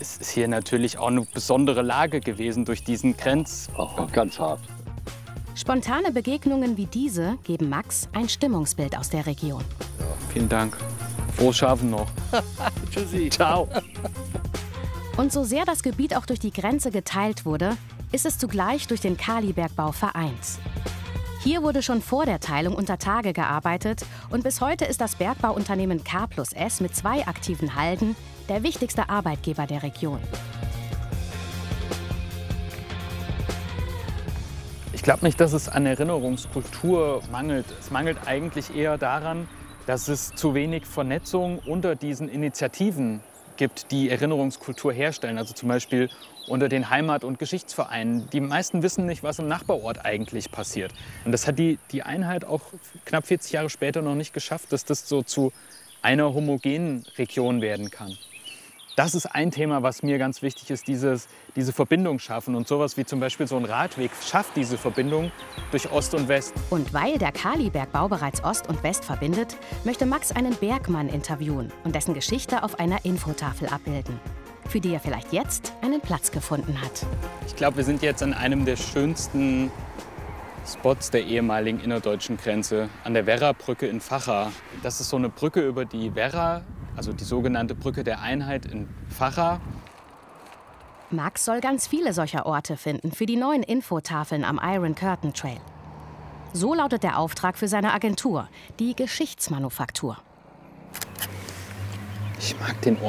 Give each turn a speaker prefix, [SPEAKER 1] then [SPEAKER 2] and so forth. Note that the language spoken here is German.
[SPEAKER 1] es ist hier natürlich auch eine besondere Lage gewesen durch diesen
[SPEAKER 2] Auch ganz hart.
[SPEAKER 3] Spontane Begegnungen wie diese geben Max ein Stimmungsbild aus der Region.
[SPEAKER 1] Vielen Dank. Frohes Schaffen noch.
[SPEAKER 2] Tschüssi.
[SPEAKER 1] Ciao.
[SPEAKER 3] Und so sehr das Gebiet auch durch die Grenze geteilt wurde, ist es zugleich durch den Kalibergbau vereint. Hier wurde schon vor der Teilung unter Tage gearbeitet und bis heute ist das Bergbauunternehmen K+S mit 2 aktiven Halden der wichtigste Arbeitgeber der Region.
[SPEAKER 1] Ich glaube nicht, dass es an Erinnerungskultur mangelt. Es mangelt eigentlich eher daran, dass es zu wenig Vernetzung unter diesen Initiativen gibt, die Erinnerungskultur herstellen. Also zum Beispiel unter den Heimat- und Geschichtsvereinen. Die meisten wissen nicht, was im Nachbarort eigentlich passiert. Und das hat die Einheit auch knapp 40 Jahre später noch nicht geschafft, dass das so zu einer homogenen Region werden kann. Das ist ein Thema, was mir ganz wichtig ist, diese Verbindung schaffen. Und sowas wie zum Beispiel so ein Radweg schafft diese Verbindung durch Ost und West.
[SPEAKER 3] Und weil der Kalibergbau bereits Ost und West verbindet, möchte Max einen Bergmann interviewen und dessen Geschichte auf einer Infotafel abbilden, für die er vielleicht jetzt einen Platz gefunden hat.
[SPEAKER 1] Ich glaube, wir sind jetzt an einem der schönsten Spots der ehemaligen innerdeutschen Grenze, an der Werrabrücke in Vacha. Das ist so eine Brücke über die Werra, also die sogenannte Brücke der Einheit in Vacha.
[SPEAKER 3] Max soll ganz viele solcher Orte finden für die neuen Infotafeln am Iron Curtain Trail. So lautet der Auftrag für seine Agentur, die Geschichtsmanufaktur.
[SPEAKER 1] Ich mag den Ort.